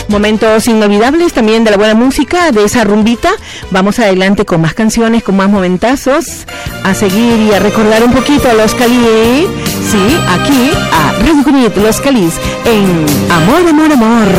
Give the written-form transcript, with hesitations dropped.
Momentos inolvidables también de la buena música, de esa rumbita. Vamos adelante con más canciones, con más momentazos, a seguir y a recordar un poquito a Los Cali. Sí, aquí a Radio Cunit, Los Calis, en Amor, Amor, Amor.